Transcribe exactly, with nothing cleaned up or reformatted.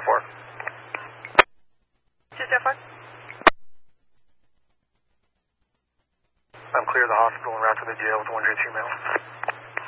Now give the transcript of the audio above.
four. two zero four. I'm clear of the hospital and route to the jail with one zero two male.